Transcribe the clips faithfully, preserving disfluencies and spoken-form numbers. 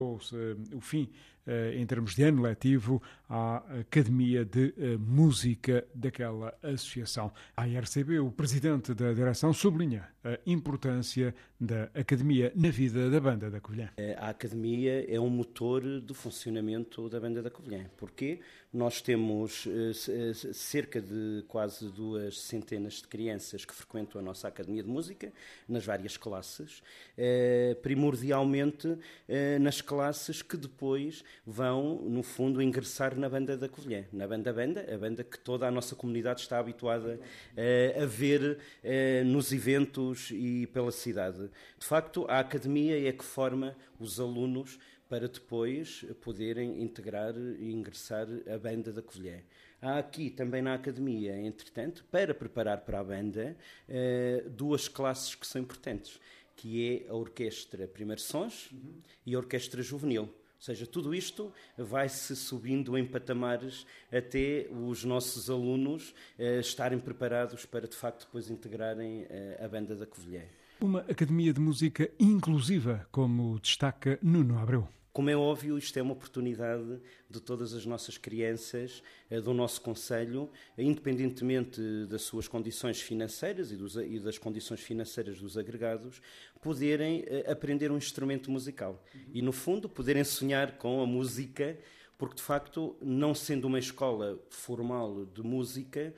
o fim, em termos de ano letivo, à Academia de Música daquela associação. A I R C B, o presidente da direção, sublinha a importância da Academia na vida da Banda da Covilhã. A Academia é um motor do funcionamento da Banda da Covilhã. Porquê? Nós temos cerca de quase duas centenas de crianças que frequentam a nossa Academia de Música, nas várias classes, primordialmente nas classes que depois vão, no fundo, ingressar na Banda da Covilhã. Na Banda Banda, a banda que toda a nossa comunidade está habituada uh, a ver uh, nos eventos e pela cidade. De facto, a Academia é que forma os alunos para depois poderem integrar e ingressar a Banda da Covilhã. Há aqui também na Academia, entretanto, para preparar para a banda, uh, duas classes que são importantes, que é a Orquestra Primeiros Sons uhum. e a Orquestra Juvenil. Ou seja, tudo isto vai-se subindo em patamares até os nossos alunos uh, estarem preparados para, de facto, depois integrarem uh, a Banda da Covilhã. Uma academia de música inclusiva, como destaca Nuno Abreu. Como é óbvio, isto é uma oportunidade de todas as nossas crianças do nosso concelho, independentemente das suas condições financeiras e, dos, e das condições financeiras dos agregados, poderem aprender um instrumento musical. Uhum. E, no fundo, poderem sonhar com a música, porque, de facto, não sendo uma escola formal de música,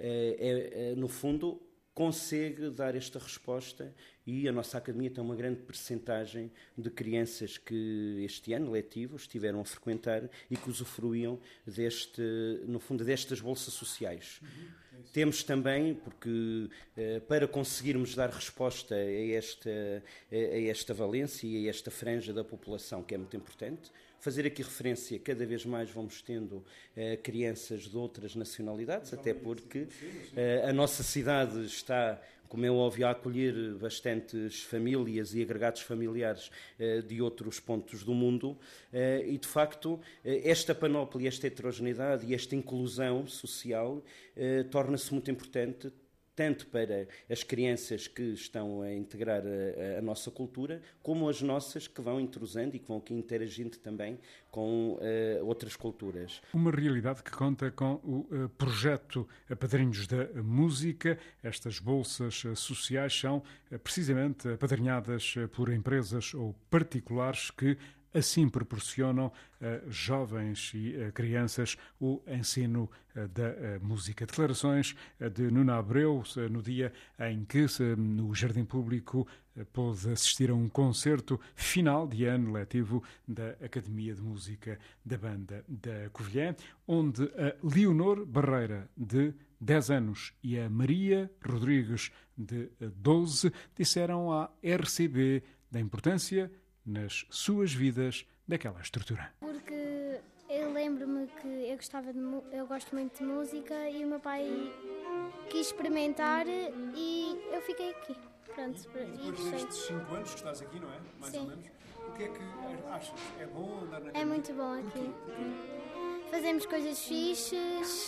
é, é, no fundo, consegue dar esta resposta e a nossa Academia tem uma grande percentagem de crianças que este ano letivo estiveram a frequentar e que usufruíam deste, no fundo, destas bolsas sociais. Uhum, é Temos também, porque para conseguirmos dar resposta a esta, a esta valência e a esta franja da população, que é muito importante, fazer aqui referência, cada vez mais vamos tendo uh, crianças de outras nacionalidades, até porque uh, a nossa cidade está, como é óbvio, a acolher bastantes famílias e agregados familiares uh, de outros pontos do mundo uh, e, de facto, uh, esta panóplia, esta heterogeneidade e esta inclusão social uh, torna-se muito importante, tanto para as crianças que estão a integrar a, a nossa cultura, como as nossas que vão intrusando e que vão aqui interagindo também com uh, outras culturas. Uma realidade que conta com o uh, projeto Padrinhos da Música. Estas bolsas uh, sociais são uh, precisamente apadrinhadas uh, por empresas ou particulares que assim proporcionam a jovens e a crianças o ensino da música. Declarações de Nuno Abreu no dia em que no Jardim Público pôde assistir a um concerto final de ano letivo da Academia de Música da Banda da Covilhã, onde a Leonor Barreira, de dez anos, e a Maria Rodrigues, de doze, disseram à R C B da importância nas suas vidas daquela estrutura. Porque eu lembro-me que eu gostava de eu gosto muito de música e o meu pai quis experimentar e eu fiquei aqui. Pronto, e depois e destes cinco anos que estás aqui, não é? Mais Sim. ou menos. O que é que achas? É bom andar na É muito bom aqui. Fazemos coisas fixes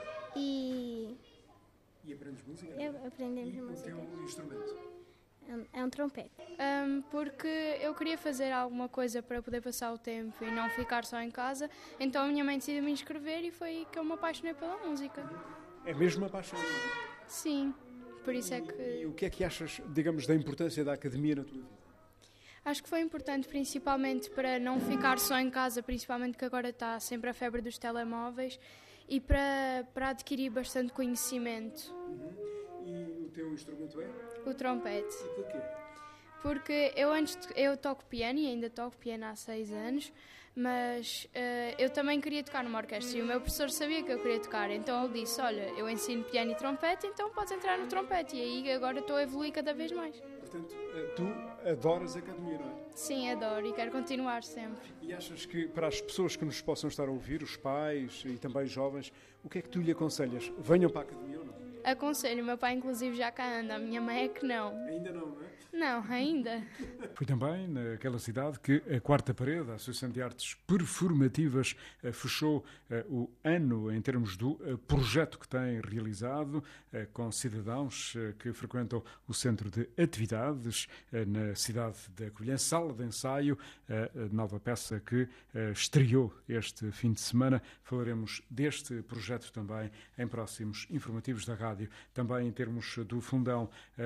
e... E aprendes música? Eu aprendemos e música. E o teu instrumento? É um trompete. Um, porque eu queria fazer alguma coisa para poder passar o tempo e não ficar só em casa, então a minha mãe decidiu me inscrever e foi aí que eu me apaixonei pela música. É mesmo apaixonante? Sim, por isso e, é que... E o que é que achas, digamos, da importância da academia na tua vida? Acho que foi importante principalmente para não ficar só em casa, principalmente que agora está sempre a febre dos telemóveis, e para, para adquirir bastante conhecimento. Uhum. E o teu instrumento é? O trompete. E porquê? Porque eu antes de, eu toco piano e ainda toco piano há seis anos, mas uh, eu também queria tocar numa orquestra e o meu professor sabia que eu queria tocar, então ele disse, olha, eu ensino piano e trompete, então podes entrar no trompete, e aí agora estou a evoluir cada vez mais. Portanto, tu adoras a academia, não é? Sim, adoro e quero continuar sempre. E achas que para as pessoas que nos possam estar a ouvir, os pais e também jovens, o que é que tu lhe aconselhas? Venham para a academia ou não? aconselho. O meu pai, inclusive, já cá anda. A minha mãe é que não. Ainda não, não é? Não, ainda. Foi também naquela cidade que a Quarta Parede, a Associação de Artes Performativas, fechou o ano em termos do projeto que tem realizado com cidadãos que frequentam o Centro de Atividades na cidade da Covilhã, Sala de Ensaio, a nova peça que estreou este fim de semana. Falaremos deste projeto também em próximos informativos da rádio. Também em termos do Fundão,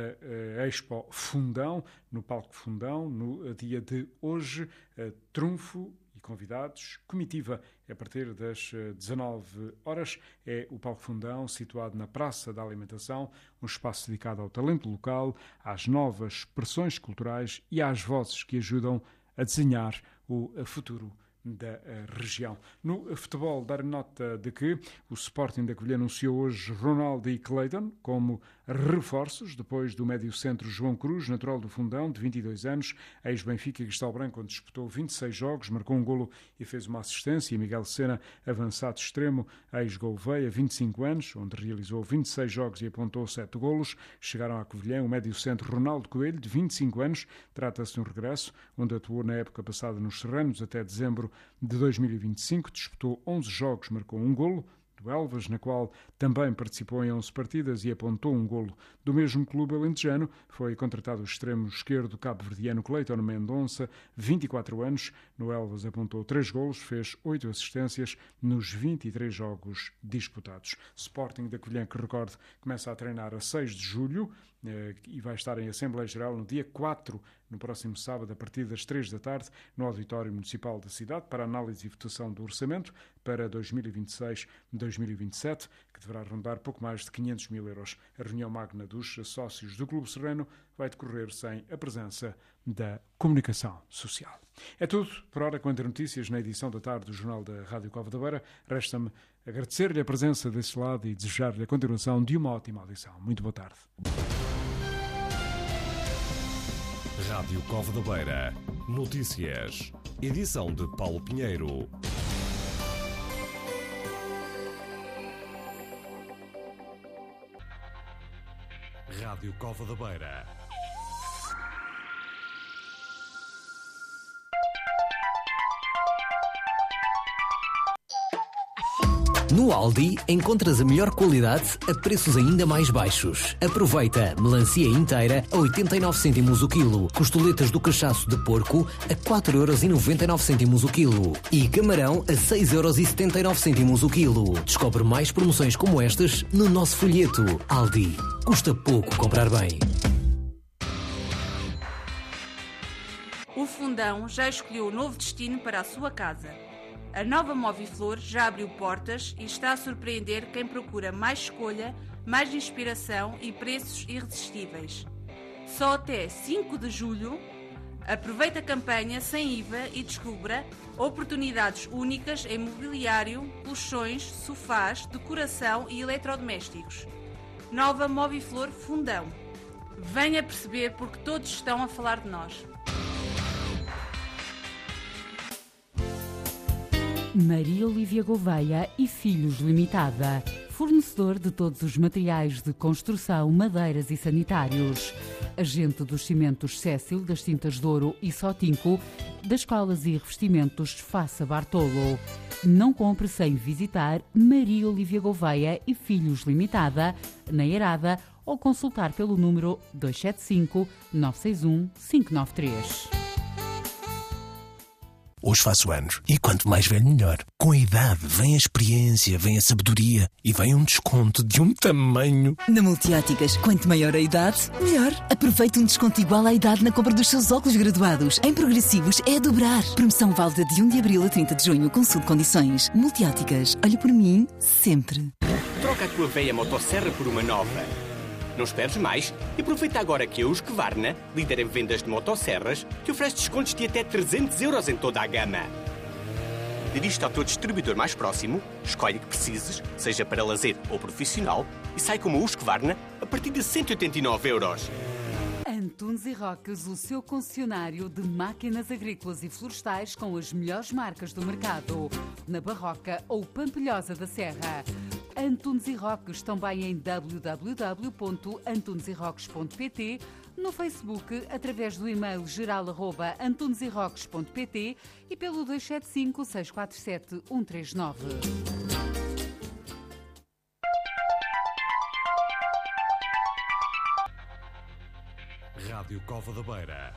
a Expo Fundão, no Palco Fundão, no dia de hoje, trunfo e convidados, comitiva a partir das dezanove horas, é o Palco Fundão, situado na Praça da Alimentação, um espaço dedicado ao talento local, às novas expressões culturais e às vozes que ajudam a desenhar o futuro da região. No futebol, dar nota de que o Sporting da Covilhã anunciou hoje Ronaldo e Clayton como reforços, depois do médio-centro João Cruz, natural do Fundão, de vinte e dois anos, ex-Benfica e Cristal Branco, onde disputou vinte e seis jogos, marcou um golo e fez uma assistência. Miguel Sena, avançado extremo, ex-Gouveia, vinte e cinco anos, onde realizou vinte e seis jogos e apontou sete golos. Chegaram à Covilhã o médio-centro Ronaldo Coelho, de vinte e cinco anos, trata-se de um regresso, onde atuou na época passada nos Serranos até dezembro de dois mil e vinte e cinco, disputou onze jogos, marcou um golo, do Elvas, na qual também participou em onze partidas e apontou um golo. Do mesmo clube alentejano, foi contratado o extremo esquerdo cabo-verdiano Clayton Mendonça, vinte e quatro anos, no Elvas apontou três golos, fez oito assistências nos vinte e três jogos disputados. Sporting da Covilhã, que recorde, começa a treinar a seis de julho e vai estar em Assembleia Geral no dia quatro, no próximo sábado, a partir das três da tarde, no Auditório Municipal da cidade, para análise e votação do orçamento para dois mil e vinte e seis a dois mil e vinte e sete, que deverá rondar pouco mais de quinhentos mil euros. A reunião magna dos sócios do Clube Serrano vai decorrer sem a presença da comunicação social. É tudo por hora quanto a notícias na edição da tarde do Jornal da Rádio Cova da Beira. Resta-me agradecer-lhe a presença desse lado e desejar-lhe a continuação de uma ótima audição. Muito boa tarde. Rádio Cova da Beira. Notícias. Edição de Paulo Pinheiro. Rádio Cova da Beira. No Aldi encontras a melhor qualidade a preços ainda mais baixos. Aproveita melancia inteira a oitenta e nove cêntimos o quilo, costoletas do cachaço de porco a quatro euros e noventa e nove cêntimos o quilo e camarão a seis euros e setenta e nove cêntimos o quilo. Descobre mais promoções como estas no nosso folheto. Aldi. Custa pouco comprar bem. O Fundão já escolheu o novo destino para a sua casa. A nova Moviflor já abriu portas e está a surpreender quem procura mais escolha, mais inspiração e preços irresistíveis. Só até cinco de julho, aproveite a campanha sem I V A e descubra oportunidades únicas em mobiliário, colchões, sofás, decoração e eletrodomésticos. Nova Moviflor Fundão. Venha perceber porque todos estão a falar de nós. Maria Olívia Gouveia e Filhos Limitada, fornecedor de todos os materiais de construção, madeiras e sanitários. Agente dos cimentos Cécil, das Tintas Douro e Sotinco, das colas e revestimentos Faça Bartolo. Não compre sem visitar Maria Olívia Gouveia e Filhos Limitada, na Eirada, ou consultar pelo número dois sete cinco, nove seis um, cinco nove três. Hoje faço anos e quanto mais velho melhor. Com a idade vem a experiência, vem a sabedoria e vem um desconto de um tamanho. Na Multióticas, quanto maior a idade, melhor. Aproveite um desconto igual à idade na compra dos seus óculos graduados. Em progressivos é a dobrar. Promoção válida de um de abril a trinta de junho. Consulte condições. Multióticas, olhe por mim sempre. Troca a tua velha motosserra por uma nova. Não esperes mais e aproveita agora que a Husqvarna, líder em vendas de motosserras, te oferece descontos de até trezentos euros em toda a gama. Dirige-te ao teu distribuidor mais próximo, escolhe o que precises, seja para lazer ou profissional, e sai com uma Husqvarna a partir de cento e oitenta e nove euros. Antunes e Roques, o seu concessionário de máquinas agrícolas e florestais com as melhores marcas do mercado, na Barroca ou Pampilhosa da Serra. Antunes e Roques, também em w w w ponto antunes e roques ponto p t, no Facebook, através do e-mail geral arroba antunes e roques ponto p t e pelo dois sete cinco, seis quatro sete, um três nove. Rádio Cova da Beira.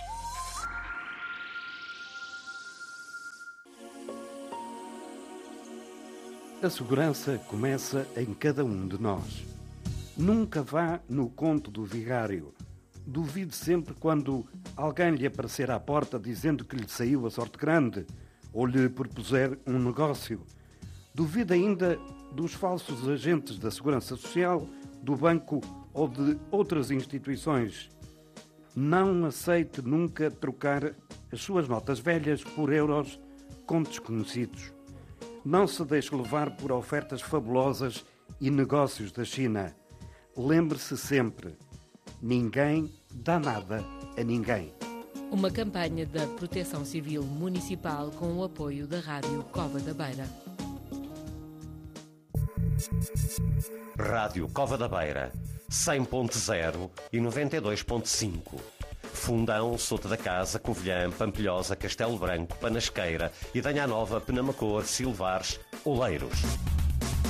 A segurança começa em cada um de nós. Nunca vá no conto do vigário. Duvide sempre quando alguém lhe aparecer à porta dizendo que lhe saiu a sorte grande ou lhe propuser um negócio. Duvide ainda dos falsos agentes da Segurança Social, do banco ou de outras instituições. Não aceite nunca trocar as suas notas velhas por euros com desconhecidos. Não se deixe levar por ofertas fabulosas e negócios da China. Lembre-se sempre, ninguém dá nada a ninguém. Uma campanha da Proteção Civil Municipal com o apoio da Rádio Cova da Beira. Rádio Cova da Beira, cem ponto zero e noventa e dois ponto cinco. Fundão, Souto da Casa, Covilhã, Pampilhosa, Castelo Branco, Panasqueira, Idanha Nova, Penamacor, Silvares, Oleiros.